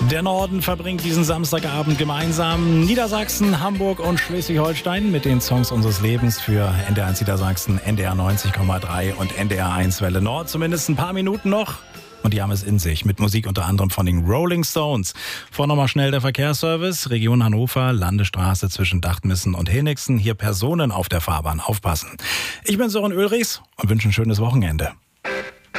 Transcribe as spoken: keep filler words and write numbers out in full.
Der Norden verbringt diesen Samstagabend gemeinsam. Niedersachsen, Hamburg und Schleswig-Holstein mit den Songs unseres Lebens für N D R eins Niedersachsen, N D R neunzig Komma drei und N D R eins Welle Nord. Zumindest ein paar Minuten noch. Und die haben es in sich, mit Musik unter anderem von den Rolling Stones. Vor nochmal schnell der Verkehrsservice, Region Hannover, Landesstraße zwischen Dachtmissen und Henigsen. Hier Personen auf der Fahrbahn, aufpassen. Ich bin Sören Ulrichs und wünsche ein schönes Wochenende.